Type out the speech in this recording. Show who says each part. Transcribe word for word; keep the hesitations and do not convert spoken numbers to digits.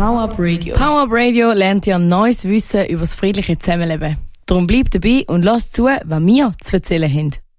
Speaker 1: Power Up Radio.
Speaker 2: Power Up Radio lernt ihr neues Wissen über das friedliche Zusammenleben. Darum bleibt dabei und lasst zu, was wir zu erzählen haben.